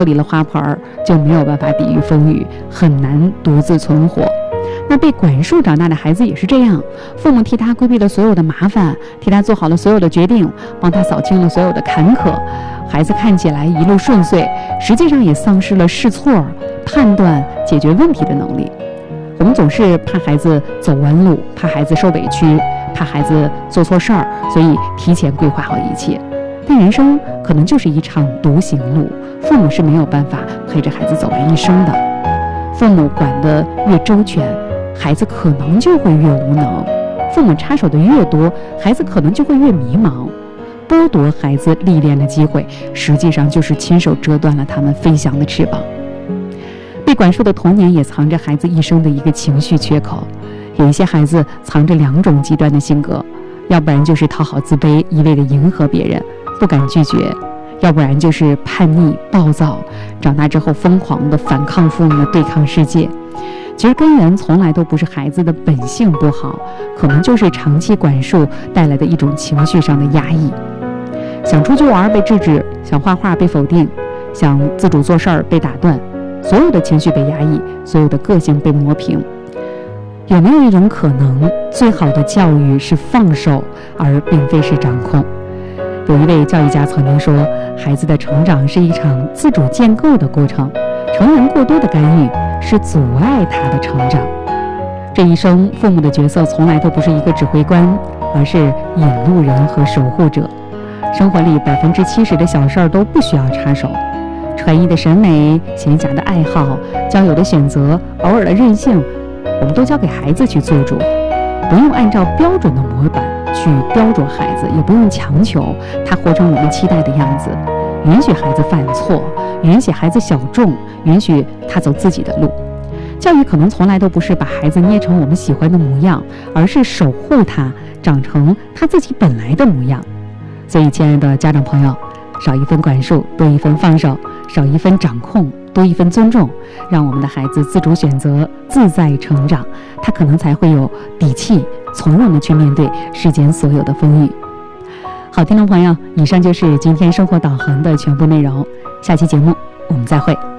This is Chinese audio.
离了花盆就没有办法抵御风雨，很难独自存活。那被管束长大的孩子也是这样，父母替他规避了所有的麻烦，替他做好了所有的决定，帮他扫清了所有的坎坷，孩子看起来一路顺遂，实际上也丧失了试错、判断、解决问题的能力。我们总是怕孩子走弯路，怕孩子受委屈，怕孩子做错事儿，所以提前规划好一切。但人生可能就是一场独行路，父母是没有办法陪着孩子走完一生的。父母管得越周全，孩子可能就会越无能；父母插手的越多，孩子可能就会越迷茫。剥夺孩子历练的机会，实际上就是亲手折断了他们飞翔的翅膀。被管束的童年也藏着孩子一生的一个情绪缺口。有一些孩子藏着2种极端的性格，要不然就是讨好自卑，一味的迎合别人，不敢拒绝；要不然就是叛逆暴躁，长大之后疯狂的反抗父母，对抗世界。其实根源从来都不是孩子的本性不好，可能就是长期管束带来的一种情绪上的压抑。想出去玩被制止，想画画被否定，想自主做事儿被打断，所有的情绪被压抑，所有的个性被磨平。有没有一种可能，最好的教育是放手，而并非是掌控？有一位教育家曾经说，孩子的成长是一场自主建构的过程，成人过多的干预是阻碍他的成长。这一生，父母的角色从来都不是一个指挥官，而是引路人和守护者。生活里70%的小事儿都不需要插手，传艺的审美、闲暇的爱好、交友的选择、偶尔的任性，我们都交给孩子去做主，不用按照标准的模板去标准孩子，也不用强求他活成我们期待的样子。允许孩子犯错，允许孩子小众，允许他走自己的路。教育可能从来都不是把孩子捏成我们喜欢的模样，而是守护他长成他自己本来的模样。所以亲爱的家长朋友，少一份管束，多一份放手；少一份掌控，多一份尊重，让我们的孩子自主选择，自在成长，他可能才会有底气，从容的去面对世间所有的风雨。好，听众朋友，以上就是今天生活导航的全部内容，下期节目我们再会。